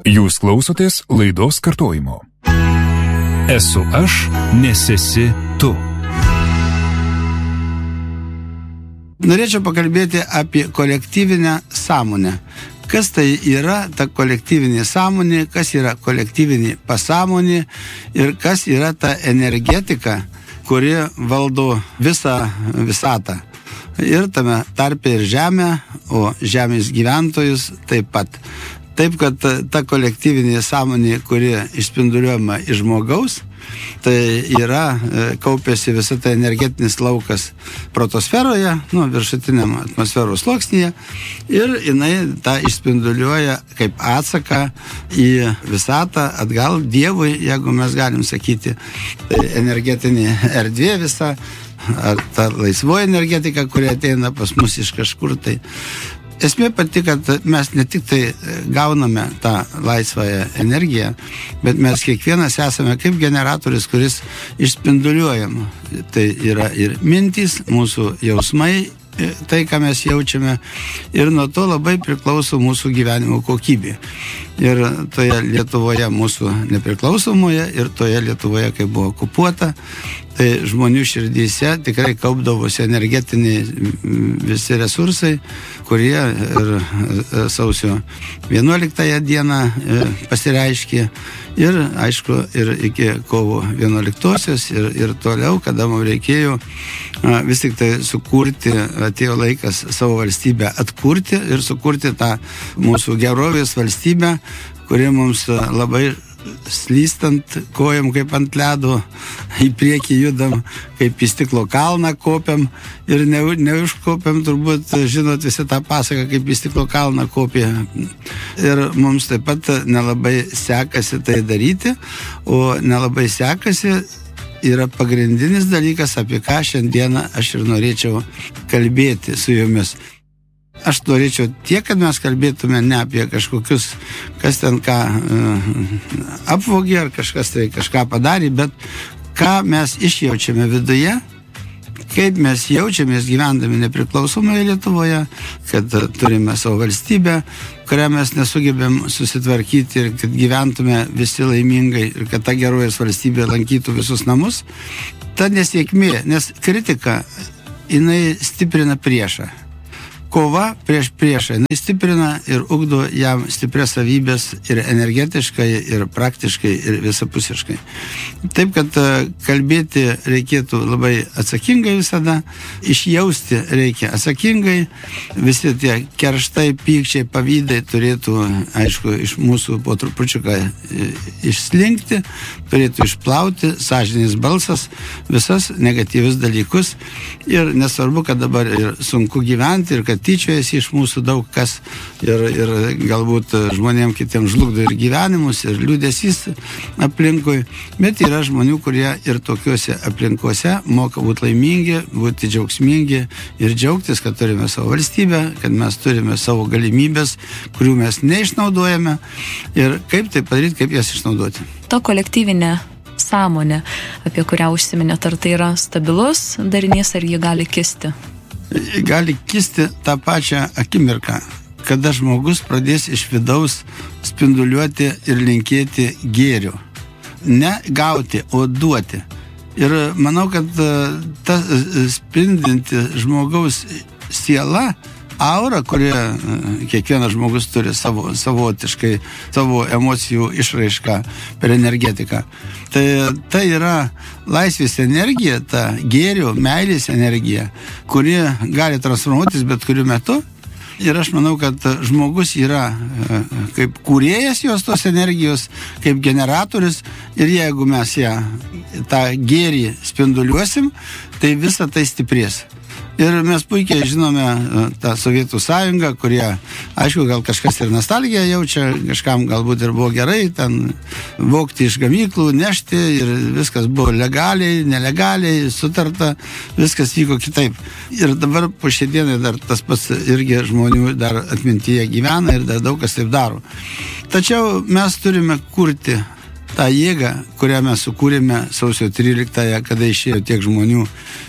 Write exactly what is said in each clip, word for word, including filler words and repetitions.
Jūs klausotės laidos kartojimo. Esu aš, nes esi tu. Norėčiau pakalbėti apie kolektyvinę sąmonę. Kas tai yra ta kolektyvinė sąmonė, kas yra kolektyvinė pasąmonė ir kas yra ta energetika, kuri valdo visą visatą. Ir tame tarpe ir žemę, o žemės gyventojus taip pat. Taip, kad ta kolektyvinė sąmonė, kuri išspinduliuojama iš žmogaus, tai yra, kaupiasi visą tai energetinis laukas protosferoje, nu, viršutiniam atmosferos sluoksnyje, ir jinai tą išspinduliuoja kaip atsaką į visatą, atgal Dievui, jeigu mes galim sakyti, tai energetinė erdvė visa, ar ta laisvoji energetika, kuri ateina pas mus iš kažkur tai. Esmė pati, kad mes ne tik tai gauname tą laisvąją energiją, bet mes kiekvienas esame kaip generatorius, kuris išspinduliuojam. Tai yra ir mintys, mūsų jausmai, tai, ką mes jaučiame, ir nuo to labai priklauso mūsų gyvenimo kokybė. Ir toje Lietuvoje mūsų nepriklausomoje, ir toje Lietuvoje, kai buvo okupuota, tai žmonių širdyse tikrai kaupdavosi energetiniai visi resursai, kurie ir sausio vienuoliktąją dieną pasireiškė, ir aišku, ir iki kovo vienuoliktosios, ir, ir toliau, kada mums reikėjo vis tik tai sukurti, atėjo laikas savo valstybę atkurti ir sukurti tą mūsų gerovės valstybę, kuri mums labai slystant kojom kaip ant ledo, į priekį judam, kaip į stiklo kalną kopiam, ir ne, neužkopiam, turbūt žinot visi tą pasaką, kaip į stiklo kalną kopė. Ir mums taip pat nelabai sekasi tai daryti, o nelabai sekasi yra pagrindinis dalykas, apie ką šiandieną aš ir norėčiau kalbėti su jumis. Aš norėčiau tiek, kad mes kalbėtume ne apie kažkokius, kas ten ką uh, apvogė, ar kažkas tai kažką padarė, bet ką mes išjaučiame viduje, kaip mes jaučiamės gyvendami nepriklausomoje Lietuvoje, kad uh, turime savo valstybę, kurią mes nesugebėm susitvarkyti, ir kad gyventume visi laimingai, ir kad ta gerovės valstybė lankytų visus namus. Ta nesėkmė, nes kritika, jinai stiprina priešą. Kova prieš priešą, jinai stiprina ir ugdo jam stiprias savybės ir energetiškai, ir praktiškai, ir visapusiškai. Taip, kad kalbėti reikėtų labai atsakingai visada, išjausti reikia atsakingai, visi tie kerštai, pykčiai, pavydai turėtų, aišku, iš mūsų po trupučiuką išslinkti, turėtų išplauti sąžinės balsas visas negatyvius dalykus, ir nesvarbu, kad dabar ir sunku gyventi, ir kad tyčiojasi iš mūsų daug kas, ir, ir galbūt žmonėm kitiems žlugdo ir gyvenimus, ir liūdesys aplinkui, bet yra žmonių, kurie ir tokiuose aplinkose moka būti laimingi, būti džiaugsmingi ir džiaugtis, kad turime savo valstybę, kad mes turime savo galimybės, kurių mes neišnaudojame, ir kaip tai padaryti, kaip jas išnaudoti. To kolektyvinė sąmonė, apie kurią užsiminėt, ar tai yra stabilus darinys, ar jį gali kisti? Gali kisti tą pačią akimirką, kada žmogus pradės iš vidaus spinduliuoti ir linkėti gėrio. Ne gauti, o duoti. Ir manau, kad ta spindinti žmogaus siela, aura, kurią kiekvienas žmogus turi savo, savotiškai, savo emocijų išraišką per energetiką. Tai, tai yra laisvės energija, ta gėrio, meilės energija, kuri gali transformuotis bet kuriuo metu. Ir aš manau, kad žmogus yra kaip kūrėjas jos tos energijos, kaip generatorius, ir jeigu mes ją, tą gėrį spinduliuosim, tai visa tai stiprės. Ir mes puikiai žinome tą Sovietų sąjungą, kurie, aišku, gal kažkas ir nostalgiją jaučia, kažkam galbūt ir buvo gerai, ten vogti iš gamyklų, nešti, ir viskas buvo legaliai, nelegaliai, sutarta, viskas vyko kitaip. Ir dabar po šiandienai dar tas pats irgi žmonių dar atmintyje gyvena, ir dar daug kas taip daro. Tačiau mes turime kurti tą jėgą, kurią mes sukūrėme sausio tryliktąją, kada išėjo tiek žmonių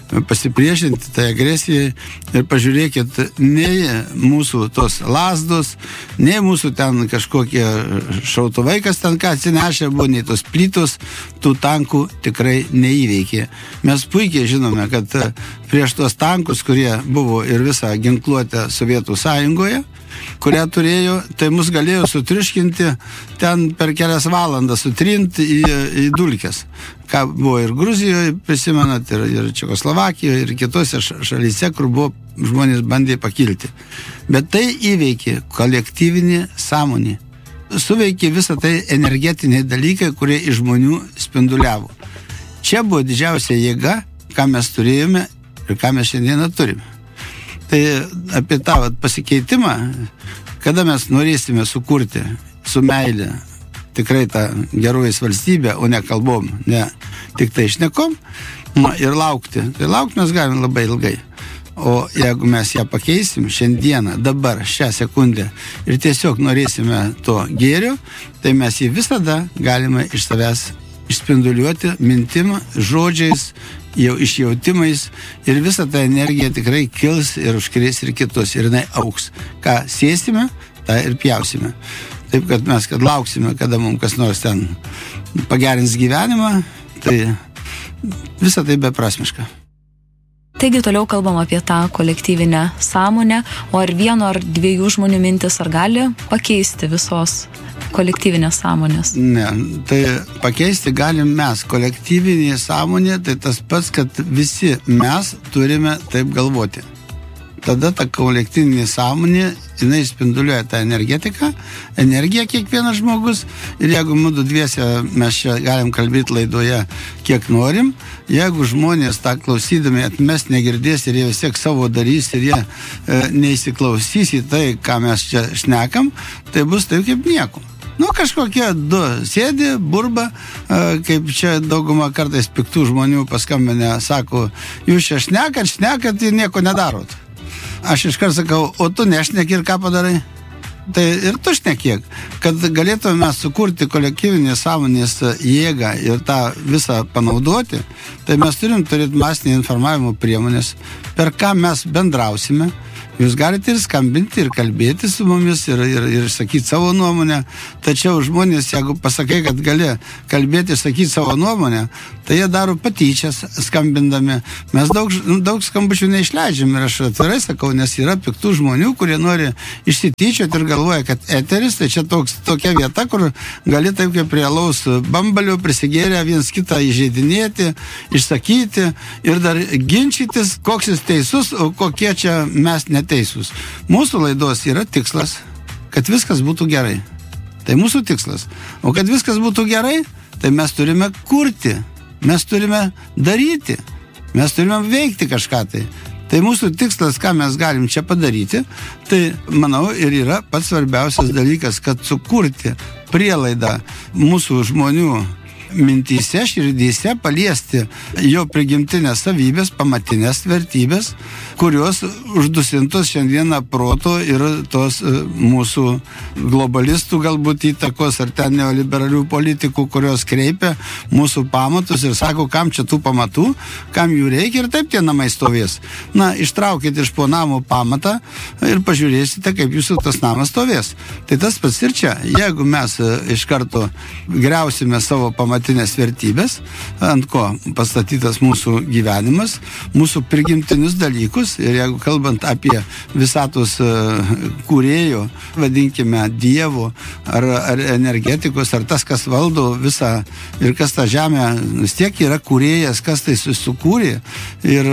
pasipriešinti tai agresijai ir pažiūrėkit, nei mūsų tos lasdos, nei mūsų ten kažkokie šautuvai, kas ten ką atsinešė buvo, nei tos plytos, tų tankų tikrai neįveikė. Mes puikiai žinome, kad prieš tos tankus, kurie buvo ir visą ginkluotę Sovietų Sąjungoje, kurią turėjo, tai mus galėjo sutriškinti ten per kelias valandas, sutrinti į, į dulkes. Ką buvo ir Gruzijoje, prisimenat, ir, ir Čekoslovakijoje, ir kitose šalyse, kur buvo žmonės bandė pakilti. Bet tai įveikė kolektyvinį sąmonį. Suveikė visą tai energetiniai dalykai, kurie iš žmonių spinduliavo. Čia buvo didžiausia jėga, ką mes turėjome ir ką mes šiandieną turime. Tai apie tą vat, pasikeitimą, kada mes norėsime sukurti su meilė tikrai tą gerovės valstybę, o ne kalbom, ne tik tai šnekom, ir laukti. Tai laukti mes galime labai ilgai. O jeigu mes ją pakeisim šiandieną, dabar, šią sekundę ir tiesiog norėsime to gėrio, tai mes jį visada galime iš savęs išspinduliuoti mintim, žodžiais, jau išjautimais ir visa ta energija tikrai kils ir užkrės ir kitus ir jinai auks. Ką sėsime, tą ir pjausime. Taip, kad mes, kad lauksime, kada mums kas nors ten pagerins gyvenimą, tai visa tai beprasmiška. Taigi toliau kalbam apie tą kolektyvinę sąmonę, o ar vieno ar dviejų žmonių mintis ar gali pakeisti visos kolektyvinės sąmonės? Ne, tai pakeisti galim mes. Kolektyvinė sąmonė tai tas pats, kad visi mes turime taip galvoti. Tada ta kolektyvinė sąmonė, jinai spinduliuoja tą energetiką, energiją kiekvienas žmogus ir jeigu mūdu dviese mes čia galim kalbėti laidoje kiek norim, jeigu žmonės tą klausydami atmes negirdės ir jie vis tiek savo darys ir jie e, neįsiklausys į tai, ką mes čia šnekam, tai bus taip kaip nieko. Nu, kažkokie du sėdi, burba, e, kaip čia dauguma kartais piktų žmonių paskambinę, sako, jūs čia šnekat, šnekat ir nieko nedarot. Aš iškart sakau, o tu nešneki ir ką padarai? Tai ir tu šnekėk, kad galėtume mes sukurti kolektyvinės sąmonės jėgą ir tą visą panaudoti, tai mes turim turėti masinį informavimo priemonės, per ką mes bendrausime. Jūs galite ir skambinti, ir kalbėti su mumis, ir, ir, ir sakyti savo nuomonę. Tačiau žmonės, jeigu pasakai, kad gali kalbėti ir sakyti savo nuomonę, tai jie daro patyčias skambindami. Mes daug, daug skambučių neišleidžiam ir aš atvirai sakau, nes yra piktų žmonių, kurie nori išsityčioti ir galvoja, kad eteris, tai čia toks, tokia vieta, kur gali taip kaip prie alaus bambalio prisigėrę viens kitą įžeidinėti, išsakyti ir dar ginčytis, koks jis teisus, o kokie čia mes net teisūs. Mūsų laidos yra tikslas, kad viskas būtų gerai. Tai mūsų tikslas. O kad viskas būtų gerai, tai mes turime kurti, mes turime daryti, mes turime veikti kažką tai. Tai mūsų tikslas, ką mes galim čia padaryti, tai, manau, ir yra pats svarbiausias dalykas, kad sukurti prielaidą mūsų žmonių mintyse, širdyse, paliesti jo prigimtinės savybės, pamatinės vertybės, kurios uždusintos šiandieną proto ir tos mūsų globalistų galbūt įtakos ar ten neoliberalių politikų, kurios kreipia mūsų pamatus ir sako, kam čia tų pamatų, kam jų reikia ir taip tie namai stovės. Na, ištraukite iš po namo pamatą ir pažiūrėsite, kaip jūsų tas namas stovės. Tai tas pats ir čia. Jeigu mes iš karto griausime savo pamatinės vertybės, ant ko pastatytas mūsų gyvenimas, mūsų prigimtinius dalykus, ir jeigu kalbant apie visatos kūrėjo, vadinkime Dievo, ar, ar energetikos, ar tas, kas valdo visą ir kas tą žemę, vis tiek yra kūrėjas, kas tai sukūrė, ir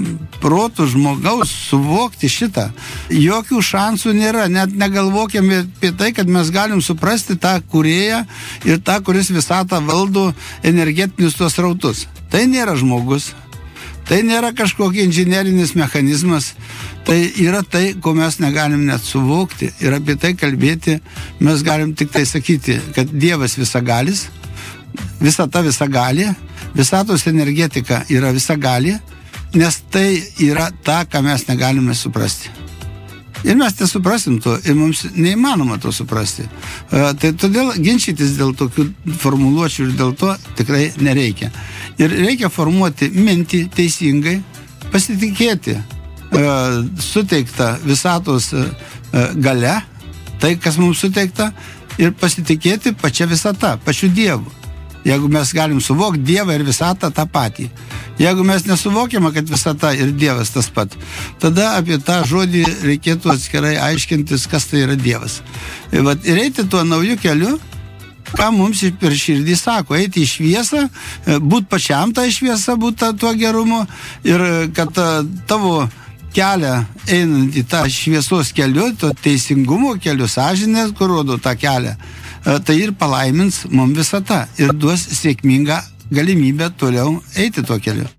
protų žmogaus suvokti šitą. Jokių šansų nėra, net negalvokime apie tai, kad mes galim suprasti tą kūrėją ir tą, kuris visatą valdo energetinius tuos rautus. Tai nėra žmogus. Tai nėra kažkokia inžinerinis mechanizmas, tai yra tai, ko mes negalim net suvokti ir apie tai kalbėti mes galim tik tai sakyti, kad Dievas visagalis, visata visagalė, visatos energetika yra visagalė, nes tai yra ta, ką mes negalime suprasti. Ir mes nesuprasim to, ir mums neįmanoma to suprasti. E, tai todėl ginčytis dėl tokių formuluočių ir dėl to tikrai nereikia. Ir reikia formuoti mintį teisingai, pasitikėti e, suteikta visatos e, galia, tai, kas mums suteikta, ir pasitikėti pačia visata, pačiu Dievu. Jeigu mes galim suvokti Dievą ir visatą tą patį. Jeigu mes nesuvokiame, kad visata ir Dievas tas pat, tada apie tą žodį reikėtų atskirai aiškintis, kas tai yra Dievas. Ir, vat, ir eiti tuo naujų keliu, ką mums per širdį sako, eiti į šviesą, būt pačiam tą šviesą, būt tuo gerumu, ir kad tavo kelią einant į tą šviesos keliu, to teisingumo keliu, sąžinės, kur rodo tą kelią, tai ir palaimins mums visata ir duos sėkmingą galimybę toliau eiti tuo keliu.